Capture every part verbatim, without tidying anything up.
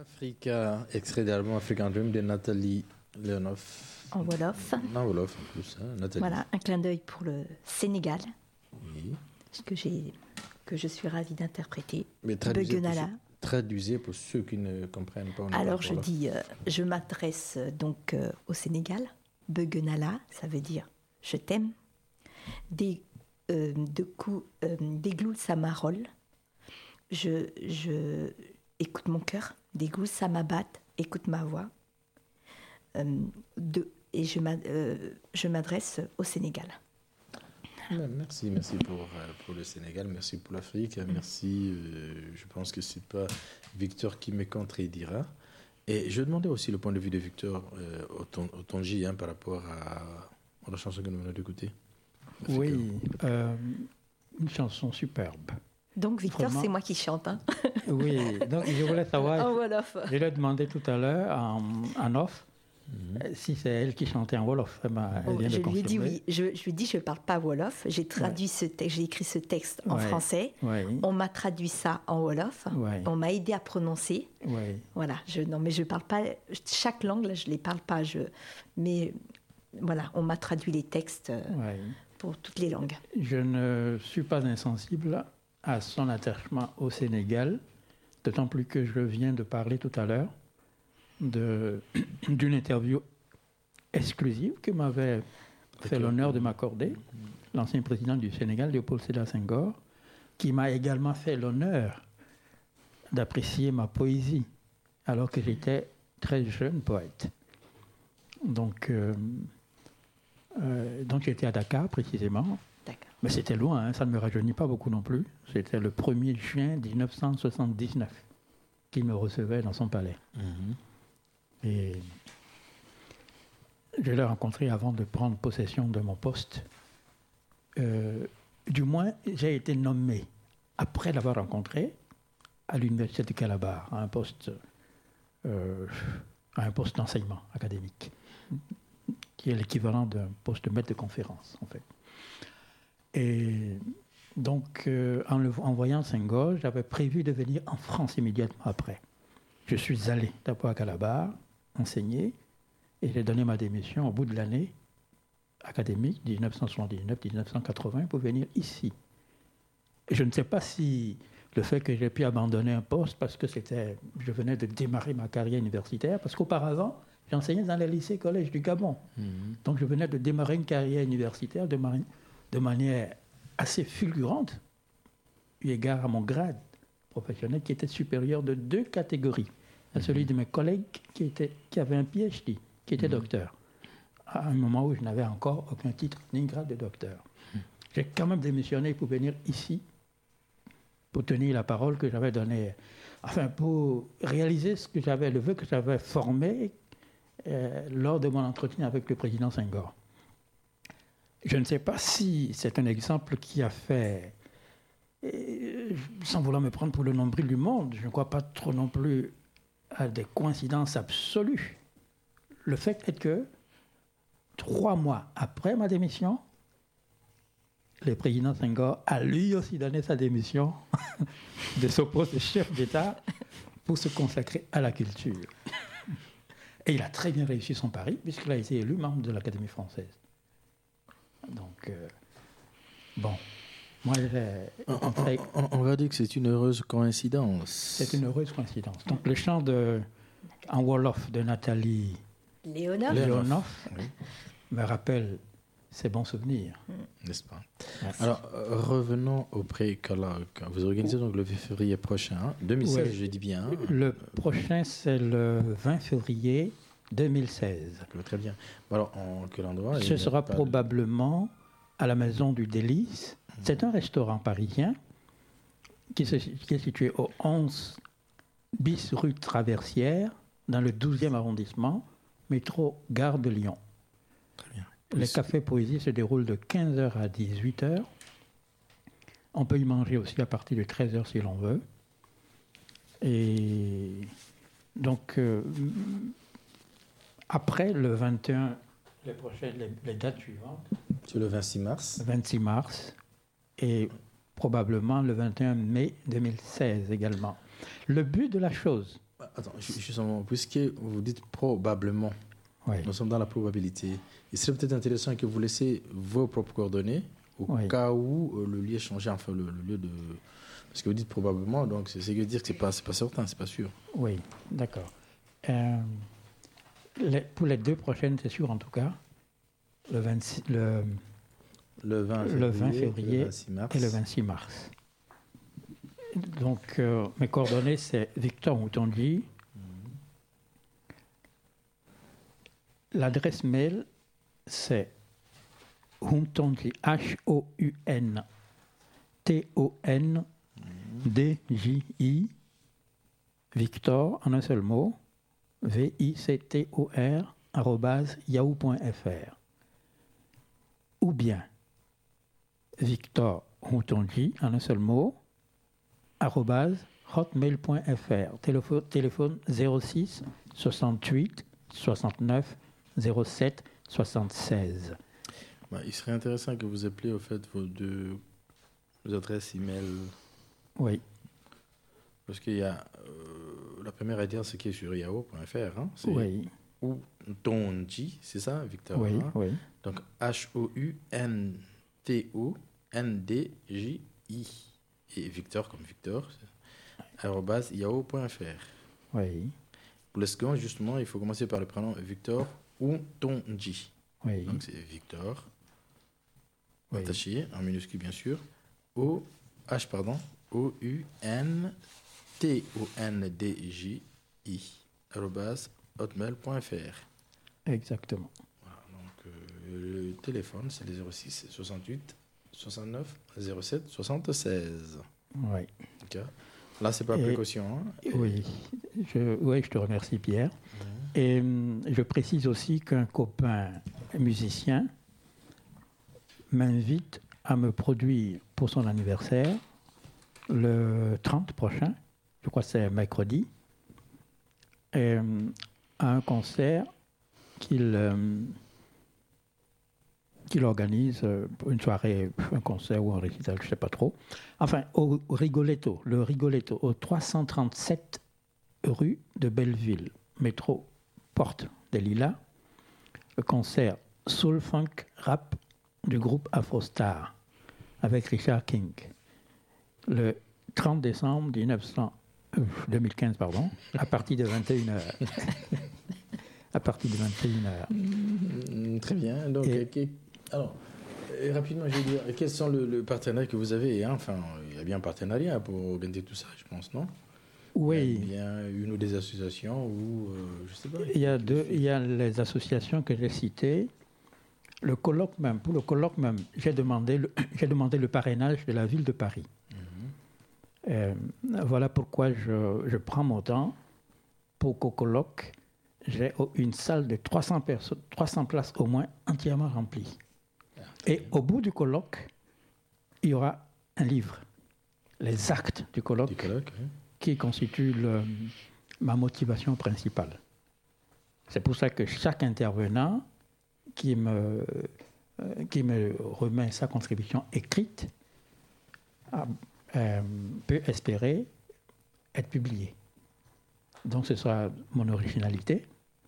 Africa, extrait d'album African Dream de Nathalie Leonov. En Wolof. En Wolof en plus, hein, Nathalie. Voilà, un clin d'œil pour le Sénégal, Oui. que, j'ai, que je suis ravie d'interpréter. Mais traduisez pour, Beguenala. ceux, traduisez pour ceux qui ne comprennent pas. Alors pas je dis, euh, je m'adresse euh, donc euh, au Sénégal. Beguenala, ça veut dire je t'aime. Des, euh, de coups, euh, dégloule sa marole. Je, je écoute mon cœur. Dégloule sa m'abatte. Écoute ma voix. Euh, de, et je, m'a, euh, je m'adresse au Sénégal. Merci, merci pour, pour le Sénégal, merci pour l'Afrique, merci. Euh, je pense que c'est pas Victor qui me contredira. Et je demandais aussi le point de vue de Victor euh, au, ton, au Tonji hein, par rapport à, à la chanson que nous venons d'écouter. Oui, euh, une chanson superbe. Donc Victor, Vraiment. C'est moi qui chante. Hein. Oui, donc je voulais savoir. En Wolof. Je lui ai demandé tout à l'heure en, en off mm-hmm. si c'est elle qui chantait en Wolof. Vraiment, elle oh, vient je de lui ai dit confirmer. oui. Je, je lui ai dit je ne parle pas Wolof. J'ai traduit ouais. ce texte, j'ai écrit ce texte en ouais. français. Ouais. On m'a traduit ça en Wolof. Ouais. On m'a aidé à prononcer. Ouais. Voilà. Je, non, mais je parle pas chaque langue. Là, je les parle pas. Je, mais voilà, on m'a traduit les textes ouais. pour toutes les langues. Je ne suis pas insensible à son attachement au Sénégal, d'autant plus que je viens de parler tout à l'heure de, d'une interview exclusive que m'avait fait l'honneur de m'accorder l'ancien président du Sénégal, Léopold Sédar Senghor, qui m'a également fait l'honneur d'apprécier ma poésie, alors que j'étais très jeune poète. Donc, euh, euh, donc j'étais à Dakar, précisément. D'accord. Mais c'était loin, hein, ça ne me rajeunit pas beaucoup non plus. C'était le premier juin dix-neuf cent soixante-dix-neuf qu'il me recevait dans son palais. Mmh. Et je l'ai rencontré avant de prendre possession de mon poste. Euh, du moins, j'ai été nommé, après l'avoir rencontré, à l'université de Calabar, à un poste, euh, à un poste d'enseignement académique, qui est l'équivalent d'un poste de maître de conférence, en fait. Et donc, euh, en, le, en voyant Senghor, j'avais prévu de venir en France immédiatement après. Je suis allé d'abord à Calabar, enseigner, et j'ai donné ma démission au bout de l'année académique, dix-neuf cent soixante-dix-neuf dix-neuf cent quatre-vingts, pour venir ici. Et je ne sais pas si le fait que j'ai pu abandonner un poste, parce que c'était, je venais de démarrer ma carrière universitaire, parce qu'auparavant, j'enseignais dans les lycées collèges du Gabon. Mmh. Donc, je venais de démarrer une carrière universitaire de manière... de manière assez fulgurante, eu égard à mon grade professionnel qui était supérieur de deux catégories, à celui de mes collègues qui, étaient, qui avaient un P H D, qui était mmh. docteur, à un moment où je n'avais encore aucun titre ni grade de docteur. Mmh. J'ai quand même démissionné pour venir ici, pour tenir la parole que j'avais donnée, enfin pour réaliser ce que j'avais, le vœu que j'avais formé euh, lors de mon entretien avec le président Senghor. Je ne sais pas si c'est un exemple qui a fait, et, sans vouloir me prendre pour le nombril du monde, je ne crois pas trop non plus à des coïncidences absolues. Le fait est que, trois mois après ma démission, le président Senghor a lui aussi donné sa démission de son poste de chef d'État pour se consacrer à la culture. Et il a très bien réussi son pari, puisqu'il a été élu membre de l'Académie française. Donc, euh, bon, moi, on, on, on va dire que c'est une heureuse coïncidence. C'est une heureuse coïncidence. Donc, le chant de, en Wolof de Nathalie Leonov, Leonov oui. me rappelle ses bons souvenirs. Mmh. N'est-ce pas? Merci. Alors, euh, revenons au pré-colloque. Vous organisez donc le février prochain, hein, deux mille seize, oui. Je dis bien. Hein. Le prochain, c'est le vingt février deux mille seize. Très bien. Alors, en quel endroit? Ce sera probablement de... à la Maison du Délice. Mmh. C'est un restaurant parisien qui, se, qui est situé au onze bis rue Traversière, dans le douzième arrondissement, métro Gare de Lyon. Très bien. Les cafés poésie se déroulent de quinze heures à dix-huit heures. On peut y manger aussi à partir de treize heures si l'on veut. Et donc... Euh, Après le vingt et un, les, prochaines, les, les dates suivantes. C'est le vingt-six mars. vingt-six mars et probablement le vingt et un mai deux mille seize également. Le but de la chose, Attends, justement, puisque vous dites probablement, Oui. nous sommes dans la probabilité, il serait peut-être intéressant que vous laissiez vos propres coordonnées au Oui. cas où euh, le lieu est changé, enfin le, le lieu de... Parce que vous dites probablement, donc c'est c'est que dire que ce n'est pas, c'est pas certain, c'est pas sûr. Oui, d'accord. Euh, les- pour les deux prochaines, c'est sûr en tout cas, le, vingt-six, le, Le vingt février, le vingt février le vingt-six mars. et le vingt-six mars. Donc, euh, mes coordonnées, c'est Victor Moutondi. L'adresse mail, c'est Humtondi, H O U N T O N D J I, Victor, en un seul mot, V I C T O R, arrobase yahoo point f r. Ou bien Victor Humtondi, en un seul mot, arrobase hotmail point f r. Téléphone, téléphone zéro six soixante-huit soixante-neuf zéro sept soixante-seize. Bah, il serait intéressant que vous appeliez au fait vos deux vos adresses email. Oui, Parce qu'il y a euh, la première à dire ce qui est sur yahoo point f r. Hein, c'est oui, Humtondi, c'est ça, Victor? oui, hein? oui, Donc H O U N T O N D J I. Et Victor comme Victor, arrobase yahoo point f r. oui, Pour le second, justement, il faut commencer par le prénom Victor Humtondi. oui, Donc c'est Victor, oui. attaché, en minuscule bien sûr, O, H, pardon, O U N T O N D J I, arrobase hotmail point f r. Exactement. Voilà, donc euh, le téléphone, c'est le zéro six soixante-huit soixante-neuf zéro sept soixante-seize. Oui. Ok. Là, c'est pas Et- précaution. Hein. Oui, je, oui, je te remercie Pierre. Et hum, je précise aussi qu'un copain musicien m'invite à me produire pour son anniversaire le trente prochain, je crois que c'est mercredi, et, hum, à un concert qu'il hum, qu'il organise, euh, une soirée, un concert ou un récital, je ne sais pas trop. Enfin, au au Rigoletto, le Rigoletto, au trois cent trente-sept rue de Belleville, métro Porte des Lilas, le concert Soul Funk Rap du groupe Afrostar avec Richard King. Le trente décembre mille neuf cents, euh, deux mille quinze, pardon, à partir de vingt et une heures. À partir de vingt et une heures. Mm, Très bien. Donc, Et- euh, que- alors, euh, rapidement, je vais dire, quels sont le, le partenariat que vous avez? Hein? Enfin, il y a bien un partenariat pour organiser tout ça, je pense, non? Oui. Il y a une ou des associations ou, euh, je sais pas. Il y a deux, il y a les associations que j'ai citées. Le colloque même, pour le colloque même, j'ai demandé le, j'ai demandé le parrainage de la ville de Paris. Euh, voilà pourquoi je, je prends mon temps pour qu'au colloque, j'ai une salle de trois cents personnes, trois cents places au moins entièrement remplie. Et au bout du colloque, il y aura un livre, les actes du colloque, Du colloque, hein. qui constitue le- ma motivation principale. C'est pour ça que chaque intervenant qui me, euh, qui me remet sa contribution écrite a- euh, peut espérer être publié. Donc ce sera mon originalité.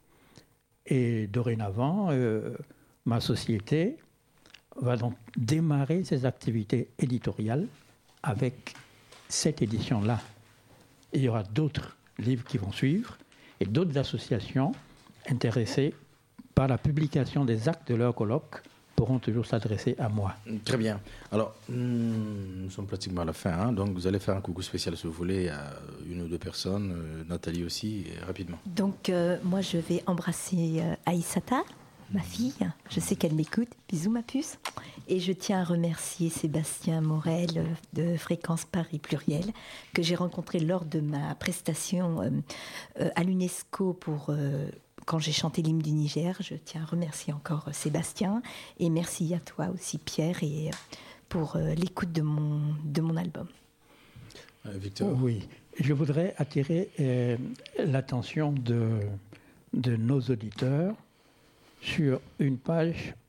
Et dorénavant, euh, ma société va donc démarrer ses activités éditoriales avec cette édition-là. Il y aura d'autres livres qui vont suivre et d'autres associations intéressées par la publication des actes de leur colloque pourront toujours s'adresser à moi. Très bien. Alors, hmm, nous sommes pratiquement à la fin. Hein, donc, vous allez faire un coucou spécial si vous voulez à une ou deux personnes. euh, Nathalie aussi, et rapidement. Donc, euh, moi, je vais embrasser euh, Aïssata, ma fille. Je sais qu'elle m'écoute. Bisous, ma puce. Et je tiens à remercier Sébastien Morel euh, de Fréquence Paris Pluriel, que j'ai rencontré lors de ma prestation euh, euh, à l'UNESCO pour... euh, quand j'ai chanté l'hymne du Niger. Je tiens à remercier encore euh, Sébastien. Et merci à toi aussi, Pierre, et, euh, pour euh, l'écoute de mon, de mon album. Euh, Victor. Oui, je voudrais attirer euh, l'attention de, de nos auditeurs sur une page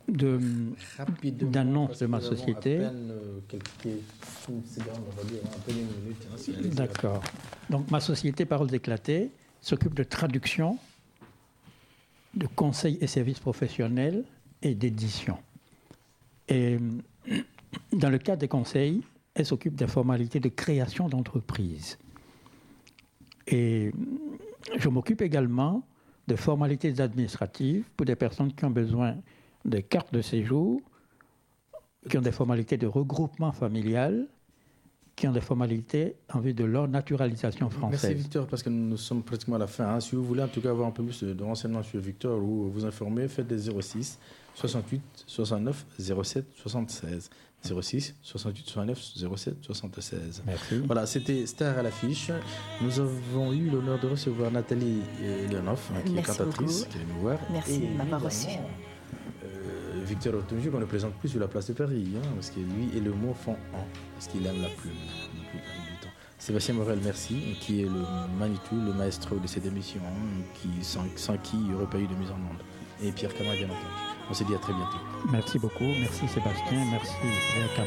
de, Rapidement, d'annonce parce de que ma nous avons société. à peine, euh, quelques une seconde, on va dire, à peine une minute. Hein, si allez-y. D'accord. Donc ma société Paroles éclatées s'occupe de traduction, de conseils et services professionnels et d'édition. Et dans le cadre des conseils, elle s'occupe des formalités de création d'entreprise. Et je m'occupe également de formalités administratives pour des personnes qui ont besoin de cartes de séjour, qui ont des formalités de regroupement familial, qui ont des formalités en vue de leur naturalisation française. Merci Victor, parce que nous sommes pratiquement à la fin. Hein. Si vous voulez en tout cas avoir un peu plus de renseignements sur Victor ou vous informer, faites des zéro six soixante-huit soixante-neuf zéro sept soixante-seize. zéro six soixante-huit soixante-neuf zéro sept soixante-seize. Merci. Voilà, c'était Star à l'affiche. Nous avons eu l'honneur de recevoir Nathalie Leonoff, qui Merci est cantatrice, beaucoup. qui est venue nous voir. Merci Et de m'avoir évidemment, reçu. euh, Victor Otunju, qu'on ne présente plus sur la place de Paris, hein, parce que lui et le mot font en, parce qu'il aime la plume. La plume du temps. Sébastien Morel, merci, qui est le Manitou, le maestro de cette émission, hein, qui, sans, sans qui il n'y aurait pas eu de mise en monde. Et Pierre Camargue, bien entendu. On se dit à très bientôt. Merci beaucoup. Merci Sébastien. Merci Léa Camargue.